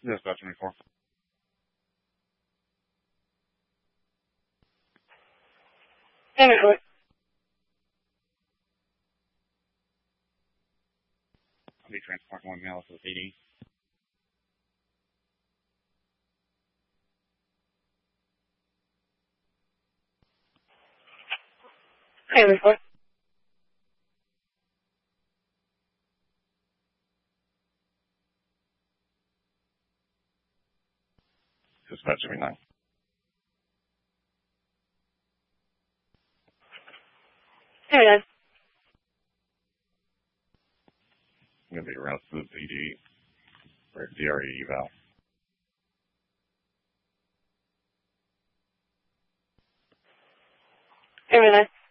Dispatch 24. Anyway. I'll be transporting one male to the PD. Anyway. Dispatch 29. Anyway. I'm going to be routed to the PD for DRE eval. Anyway.